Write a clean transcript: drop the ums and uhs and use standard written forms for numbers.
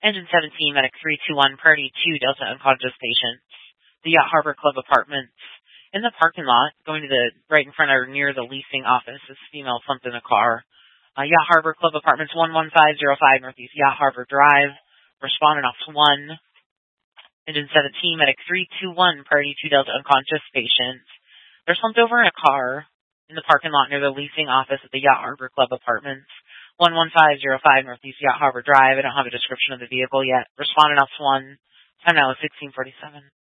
Engine 17, Medic 321, Priority 2, Delta unconscious patient. The Yacht Harbor Club Apartments. In the parking lot, going to the right in front or near the leasing office, this female slumped in a car. Yacht Harbor Club Apartments 11505 Northeast Yacht Harbor Drive. Respondent off 1. Engine 17, Medic 321, Priority 2, Delta unconscious patient. They're slumped over in a car in the parking lot near the leasing office at the Yacht Harbor Club Apartments. 11505 Northeast Yacht Harbor Drive. I don't have a description of the vehicle yet. Respondent off 1. Time now is 16:47.